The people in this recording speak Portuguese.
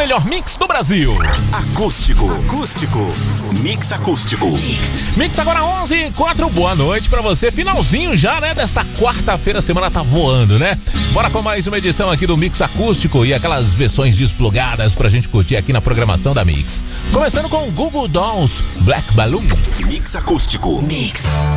melhor mix do Brasil. Acústico. Mix acústico. Mix agora 11h04, boa noite pra você. Finalzinho já, né, desta quarta-feira, a semana tá voando, né? Bora com mais uma edição aqui do Mix Acústico e aquelas versões desplugadas pra gente curtir aqui na programação da Mix. Começando com Google Dolls, Black Balloon. Mix acústico. Mix.